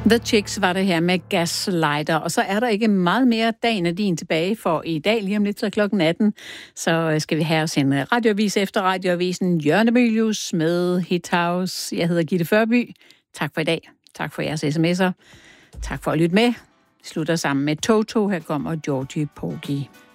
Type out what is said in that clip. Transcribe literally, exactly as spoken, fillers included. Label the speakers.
Speaker 1: The Chicks var det her med Gaslighter, og så er der ikke meget mere dagen af din tilbage for i dag. Lige om lidt så klokken atten, så skal vi have os en radioavis efter radioavisen Jørgen Mylius med Hit House. Jeg hedder Gitte Førby. Tak for i dag. Tak for jeres sms'er. Tak for at lytte med. Vi slutter sammen med Toto. Her kommer Georgie Porgy.